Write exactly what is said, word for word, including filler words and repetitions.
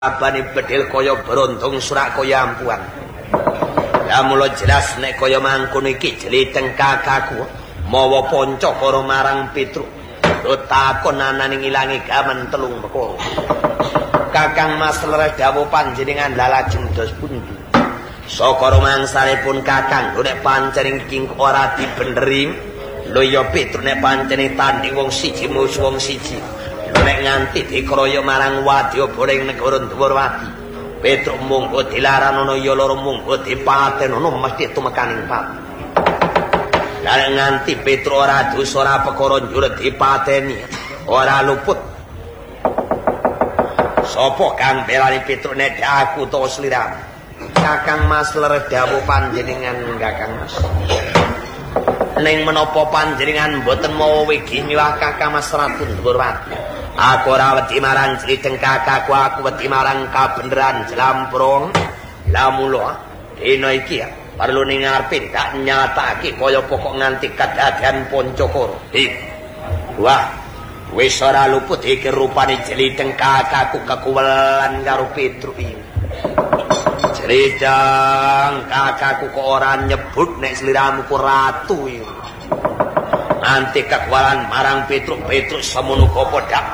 abane bedil kaya brondong surak kaya ampuan. Ya mula jelas nek kaya mangkono iki jliteng kakakku mawa ponco karo marang Petruk. Lho takon anane ngilangi gaman telung perkara. Kakang Mas Leres dawuh panjenengan lajeng dos pundi? Saka rumangsalipun Kakang lho nek pancen iki ora dibeneri lho ya Petruk nek pancen tanding wong siji musuh wong siji. Nek nganti dikroyo marang wadya boring negara Dwarawati Petruk munggo dilaran ana ya loro munggo dipaten ana mesti tumekaning pati. Lah nganti Petruk ora dosa ora perkara njur dipateni ora luput. Sapa kang belani Petruk nek aku to sliramu? Kakang Mas Leres dawuh panjenengan Kakang Mas. Ning menapa panjenengan mboten mawa wigi miwah Kakang Mas Ratu Dwarawati? Aku ora wedi marang jliteng kakakku, aku wedi marang kabeneran jlamprong. Lah mula dina iki ya perlu ning ngarepe tak nyatake kaya pokok nganti kadadean Poncokoro. Hi. Wah, wis ora luput iki rupane jliteng kakakku kekuwelan karo Petruk iki. Jliteng kakakku kok ora nyebut nek sliramu ku ratu iki. Anti kekualan marang Petruk, Petruk semono kok padha